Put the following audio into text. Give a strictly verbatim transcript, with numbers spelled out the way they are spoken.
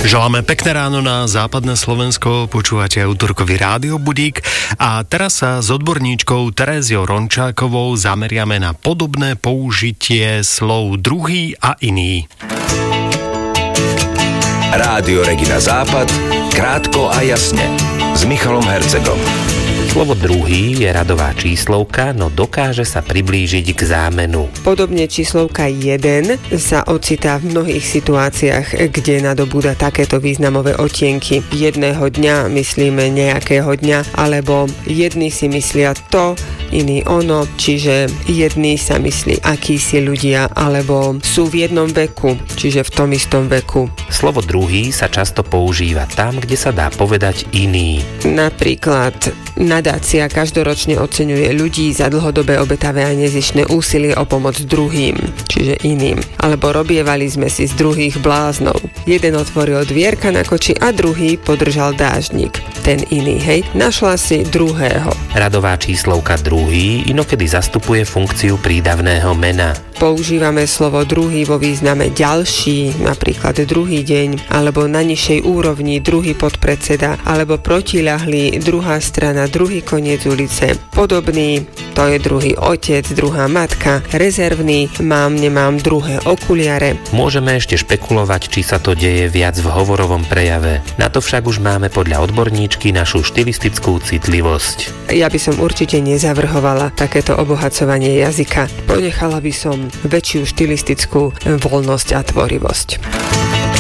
Želáme pekné ráno na západné Slovensko, počúvate útorkový rádiobudík a teraz sa s odborníčkou Teréziou Rončákovou zameriame na podobné použitie slov druhý a iný. Rádio Regina Západ, krátko a jasne, s Michalom Hercegom. Slovo druhý je radová číslovka, no dokáže sa priblížiť k zámenu. Podobne číslovka jeden sa ocitá v mnohých situáciách, kde nadobúda takéto významové odtienky. Jedného dňa myslíme nejakého dňa, alebo jedni si myslia to, iný ono, čiže jedni sa myslí akísi ľudia, alebo sú v jednom veku, čiže v tom istom veku. Slovo druhý sa často používa tam, kde sa dá povedať iný. Napríklad nadácia každoročne oceňuje ľudí za dlhodobé obetavé a nezištné úsilie o pomoc druhým, čiže iným. Alebo robievali sme si z druhých bláznov. Jeden otvoril dvierka na koči a druhý podržal dážnik. Ten iný, hej, našla si druhého. Radová číslovka druhý inokedy zastupuje funkciu prídavného mena. Používame slovo druhý vo význame ďalší, napríklad druhý deň, alebo na nižšej úrovni druhý podpredseda, alebo protiľahlý, druhá strana, druhý koniec ulice. Podobný, to je druhý otec, druhá matka, rezervný, mám, nemám druhé okuliare. Môžeme ešte špekulovať, či sa to deje viac v hovorovom prejave. Na to však už máme podľa odborníčky našu štilistickú citlivosť. Ja by som určite nezavrhovala takéto obohacovanie jazyka. Ponechala by som väčšiu štilistickú voľnosť a tvorivosť.